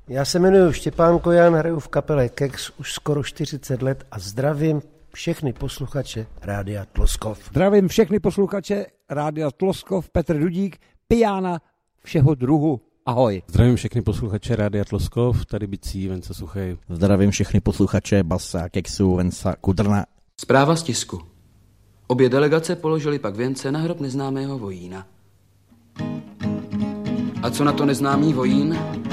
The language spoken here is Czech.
Já se jmenuji Štěpán Kojan, hraju v kapele Kex už skoro 40 let a zdravím všechny posluchače Rádia Tloskov. Zdravím všechny posluchače Rádia Tloskov, Petr Dudík, pijána všeho druhu. Ahoj. Zdravím všechny posluchače Rádia Tloskov, tady Bicí, Venca Suchej. Zdravím všechny posluchače Basa, Kexu, Venca Kudrna. Zpráva z tisku. Obě delegace položily pak věnce na hrob neznámého vojína. A co na to neznámý vojín?